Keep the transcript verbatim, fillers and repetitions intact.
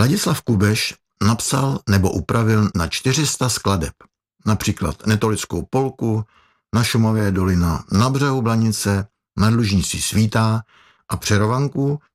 Ladislav Kubeš napsal nebo upravil na čtyři sta skladeb, například Netolickou polku, Na Šumavě je dolina, Na břehu Blanice, Nad Lužnicí svítá a Přerovanku,